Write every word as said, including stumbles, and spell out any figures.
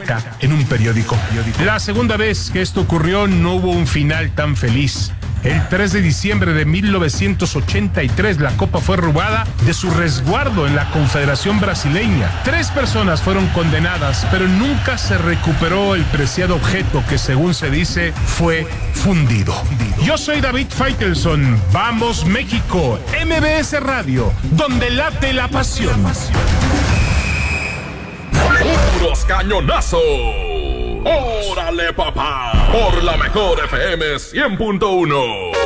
cuenta en un periódico. La segunda vez que esto ocurrió no hubo un final tan feliz. El tres de diciembre de mil novecientos ochenta y tres, la copa fue robada de su resguardo en la Confederación Brasileña. Tres personas fueron condenadas, pero nunca se recuperó el preciado objeto que, según se dice, fue fundido. Yo soy David Faitelson. Vamos, México. M B S Radio, donde late la pasión. ¡Puros cañonazos! ¡Órale, papá! Por la mejor F M cien punto uno.